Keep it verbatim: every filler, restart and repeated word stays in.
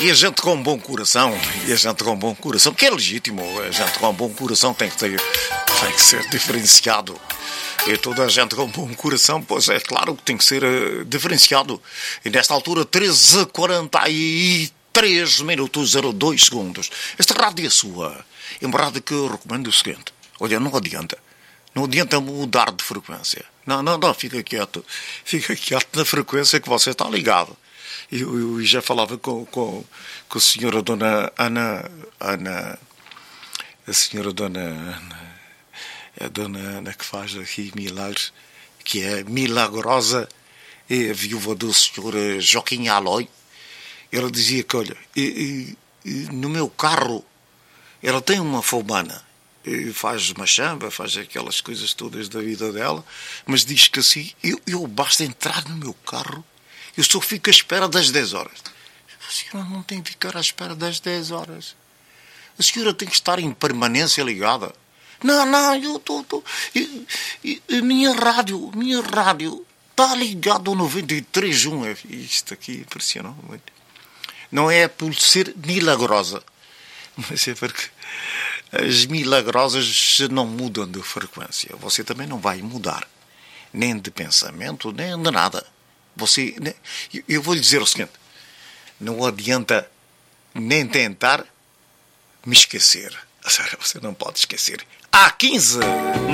E a gente com um bom coração, e a gente com um bom coração, que é legítimo, a gente com um bom coração tem que ter, tem que ser diferenciado. E toda a gente com um bom coração, pois é claro que tem que ser uh, diferenciado. E nesta altura, treze e quarenta e três minutos, zero dois segundos. Esta rádio é sua. É uma rádio que eu recomendo o seguinte. Olha, não adianta. Não adianta mudar de frequência. Não, não, não, fica quieto. Fica quieto na frequência que você está ligado. Eu, eu já falava com, com, com a senhora Dona Ana... Ana... A senhora Dona Ana... A Dona Ana que faz aqui milagres, que é milagrosa, é a viúva do senhor Joaquim Aloy. Ela dizia que, olha, e, e, e no meu carro, ela tem uma fomana. Faz uma chamba, faz aquelas coisas todas da vida dela, mas diz que assim, eu, eu basta entrar no meu carro, eu só fico à espera das dez horas. A senhora não tem que ficar à espera das dez horas. A senhora tem que estar em permanência ligada. Não, não, eu estou... A minha rádio, minha rádio está ligado ao noventa e três ponto um. Isto aqui impressionou muito. Não é por ser milagrosa, mas é porque as milagrosas não mudam de frequência. Você também não vai mudar. Nem de pensamento, nem de nada. Você... Nem, eu vou lhe dizer o seguinte. Não adianta nem tentar me esquecer. Você não pode esquecer. Há quinze...